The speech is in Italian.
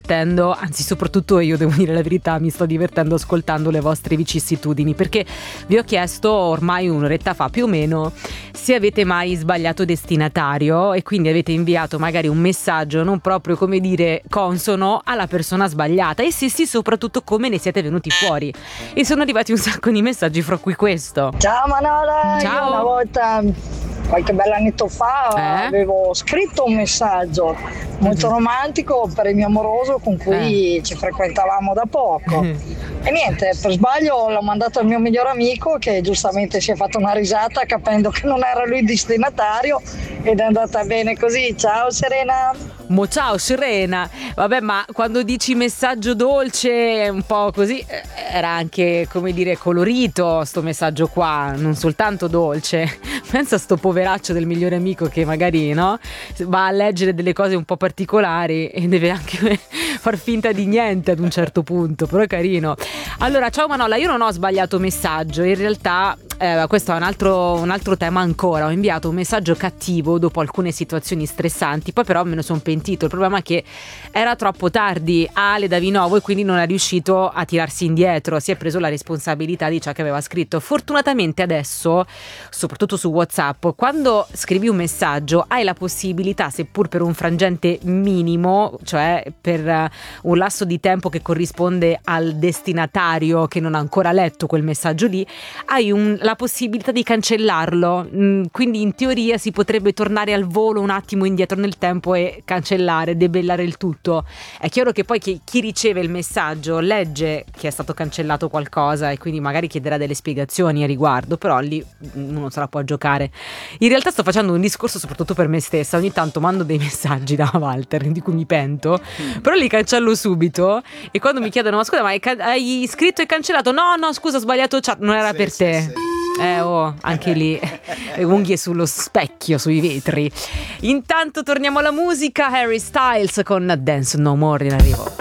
divertendo, anzi soprattutto io devo dire la verità, mi sto divertendo ascoltando le vostre vicissitudini, perché vi ho chiesto ormai un'oretta fa più o meno se avete mai sbagliato destinatario e quindi avete inviato magari un messaggio non proprio, come dire, consono alla persona sbagliata, e se sì, soprattutto come ne siete venuti fuori. E sono arrivati un sacco di messaggi, fra cui questo. Ciao Manola, Ciao. io una volta, qualche bell'annetto fa, avevo scritto un messaggio molto romantico per il mio amoroso con cui ci frequentavamo da poco. E niente, per sbaglio l'ho mandato al mio miglior amico, che giustamente si è fatto una risata capendo che non era lui il destinatario, ed è andata bene così. Ciao Serena. Ciao Serena. Vabbè, ma quando dici messaggio dolce, un po' così, era anche, come dire, colorito sto messaggio qua, non soltanto dolce. Pensa a sto poveraccio del migliore amico che magari, no, va a leggere delle cose un po' particolari e deve anche far finta di niente ad un certo punto, però è carino. Allora, ciao Manola, io non ho sbagliato messaggio, in realtà questo è un altro tema ancora. Ho inviato un messaggio cattivo dopo alcune situazioni stressanti, poi però me ne sono pentito. Il problema è che era troppo tardi, Ale da Vinovo, e quindi non è riuscito a tirarsi indietro, si è preso la responsabilità di ciò che aveva scritto. Fortunatamente adesso, soprattutto su WhatsApp, quando scrivi un messaggio hai la possibilità, seppur per un frangente minimo, cioè per un lasso di tempo che corrisponde al destinatario che non ha ancora letto quel messaggio lì, hai la possibilità di cancellarlo, quindi in teoria si potrebbe tornare al volo un attimo indietro nel tempo e cancellare, debellare il tutto. È chiaro che poi chi riceve il messaggio legge che è stato cancellato qualcosa e quindi magari chiederà delle spiegazioni a riguardo, però lì uno se la può giocare. In realtà sto facendo un discorso soprattutto per me stessa, ogni tanto mando dei messaggi da Walter di cui mi pento, però li cancello subito, e quando mi chiedono ma scusa, ma hai scritto e cancellato? No, scusa, ho sbagliato chat, non era per te. Sì. Anche lì unghie sullo specchio, sui vetri. Intanto torniamo alla musica. Harry Styles con Dance No More in arrivo.